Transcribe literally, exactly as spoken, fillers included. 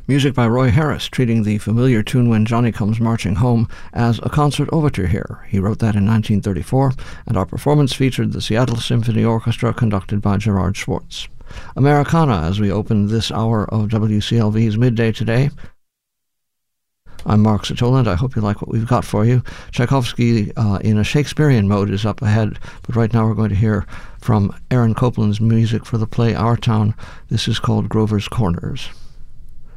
Music by Roy Harris, treating the familiar tune When Johnny Comes Marching Home as a concert overture here. He wrote that in nineteen thirty-four, and our performance featured the Seattle Symphony Orchestra conducted by Gerard Schwartz. Americana as we open this hour of W C L V's Midday Today. I'm Mark Satoland. I hope you like what we've got for you. Tchaikovsky uh, in a Shakespearean mode is up ahead, but right now we're going to hear from Aaron Copland's music for the play Our Town. This is called Grover's Corners.